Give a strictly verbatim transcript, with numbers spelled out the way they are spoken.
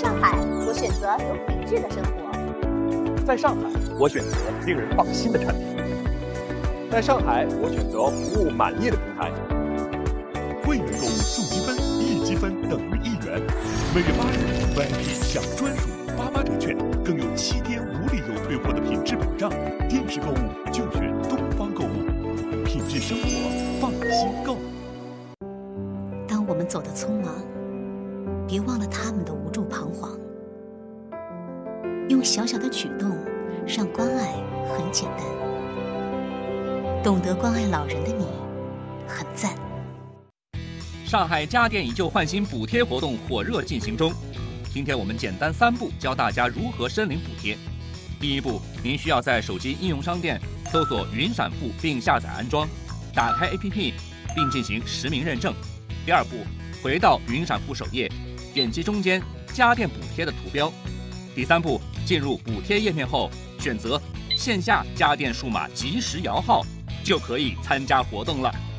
上海，我选择有品质的生活。 在上海，我选择令人放心的产品。在上海，我选择服务满意的平台。 会员购物送积分，一积分等于一元。每月八日 V I P 享专属八八折券，更有七天无理由退货的品质保障。电视购物就选东方购物，品质生活，放心购。 当我们走得匆忙，别忘了他们的无助彷徨。用小小的举动，让关爱很简单。懂得关爱老人的你，很赞。 上海家电以旧换新补贴活动火热进行中，今天我们简单三步教大家如何申领补贴。第一步，您需要在手机应用商店搜索云闪付并下载安装，打开 A P P 并进行实名认证。第二步，回到云闪付首页，点击中间家电补贴的图标。第三步，进入补贴页面后，选择线下家电数码即时摇号，就可以参加活动了。